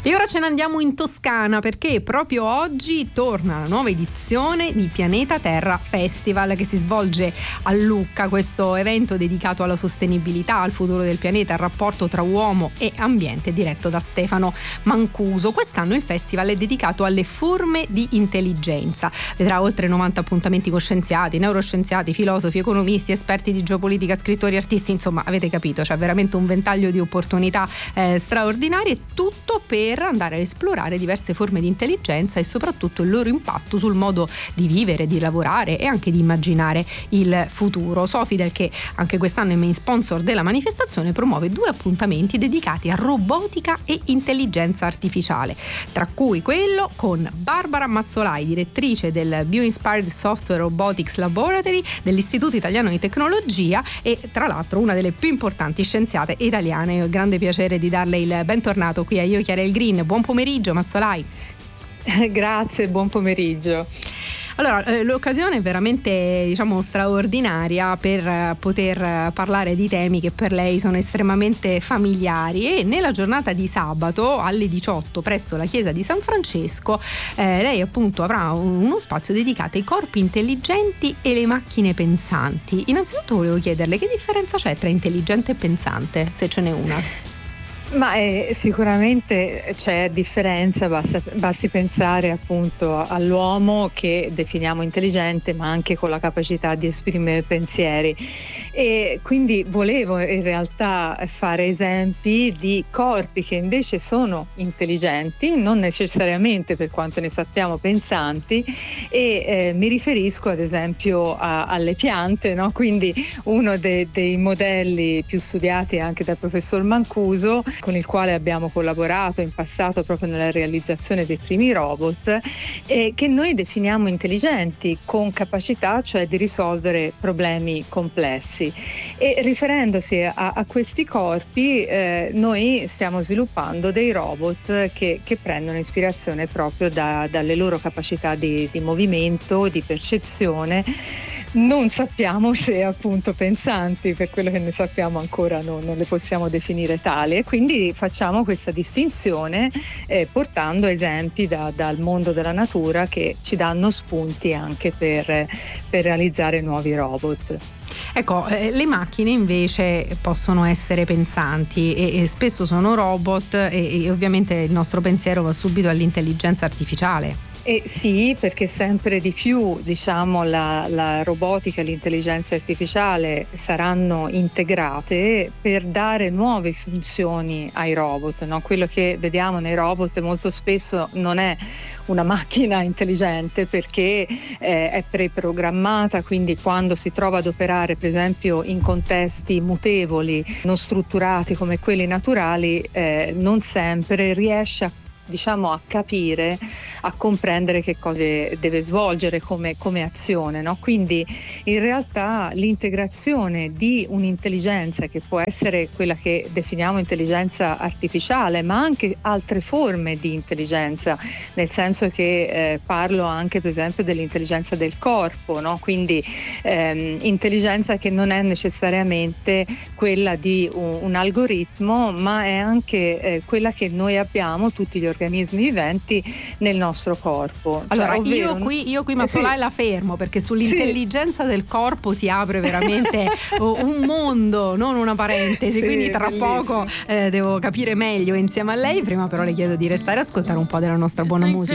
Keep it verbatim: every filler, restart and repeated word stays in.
E ora ce ne andiamo in Toscana, perché proprio oggi torna la nuova edizione di Pianeta Terra Festival, che si svolge a Lucca. Questo evento dedicato alla sostenibilità, al futuro del pianeta, al rapporto tra uomo e ambiente, diretto da Stefano Mancuso. Quest'anno il festival è dedicato alle forme di intelligenza. Vedrà oltre novanta appuntamenti con scienziati, neuroscienziati, filosofi, economisti, esperti di geopolitica, scrittori, artisti. Insomma, avete capito, c'è veramente un ventaglio di opportunità eh, straordinarie, tutto per andare a esplorare diverse forme di intelligenza e soprattutto il loro impatto sul modo di vivere, di lavorare e anche di immaginare il futuro. Sofidel, che anche quest'anno è main sponsor della manifestazione, promuove due appuntamenti dedicati a robotica e intelligenza artificiale, tra cui quello con Barbara Mazzolai, direttrice del Bio-Inspired Software Robotics Laboratory dell'Istituto Italiano di Tecnologia e tra l'altro una delle più importanti scienziate italiane. Ho grande piacere di darle il bentornato qui a Io Chiara il Green. Buon pomeriggio Mazzolai. Grazie, buon pomeriggio. Allora, eh, l'occasione è veramente, diciamo, straordinaria per eh, poter eh, parlare di temi che per lei sono estremamente familiari, e nella giornata di sabato alle diciotto presso la chiesa di San Francesco eh, lei appunto avrà un, uno spazio dedicato ai corpi intelligenti e le macchine pensanti. Innanzitutto volevo chiederle che differenza c'è tra intelligente e pensante, se ce n'è una. Ma eh, sicuramente c'è differenza, basta, basti pensare appunto all'uomo che definiamo intelligente, ma anche con la capacità di esprimere pensieri, e quindi volevo in realtà fare esempi di corpi che invece sono intelligenti, non necessariamente per quanto ne sappiamo pensanti, e eh, mi riferisco ad esempio a, alle piante, no? Quindi uno de, dei modelli più studiati anche dal professor Mancuso, con il quale abbiamo collaborato in passato proprio nella realizzazione dei primi robot, e che noi definiamo intelligenti, con capacità cioè di risolvere problemi complessi. E riferendosi a, a questi corpi eh, noi stiamo sviluppando dei robot che, che prendono ispirazione proprio da, dalle loro capacità di, di movimento, di percezione. Non sappiamo se appunto pensanti, per quello che ne sappiamo ancora non, non le possiamo definire tali, e quindi facciamo questa distinzione eh, portando esempi da, dal mondo della natura che ci danno spunti anche per, per realizzare nuovi robot. Ecco, eh, le macchine invece possono essere pensanti e, e spesso sono robot, e, e ovviamente il nostro pensiero va subito all'intelligenza artificiale. Eh sì, perché sempre di più, diciamo, la, la robotica e l'intelligenza artificiale saranno integrate per dare nuove funzioni ai robot, no? Quello che vediamo nei robot molto spesso non è una macchina intelligente, perché eh, è preprogrammata, quindi quando si trova ad operare per esempio in contesti mutevoli, non strutturati come quelli naturali, eh, non sempre riesce a diciamo a capire, a comprendere che cosa deve, deve svolgere come, come azione, no? Quindi in realtà l'integrazione di un'intelligenza che può essere quella che definiamo intelligenza artificiale, ma anche altre forme di intelligenza, nel senso che eh, parlo anche per esempio dell'intelligenza del corpo, no? Quindi ehm, intelligenza che non è necessariamente quella di un, un algoritmo, ma è anche eh, quella che noi abbiamo, tutti gli organismi viventi, nel nostro corpo. Allora cioè, ovvero... io qui io qui Mazzolai sì. la fermo, perché sull'intelligenza sì. del corpo si apre veramente un mondo, non una parentesi, sì, quindi tra bellissimo. poco eh, devo capire meglio insieme a lei. Prima però le chiedo di restare a ascoltare un po' della nostra buona musica.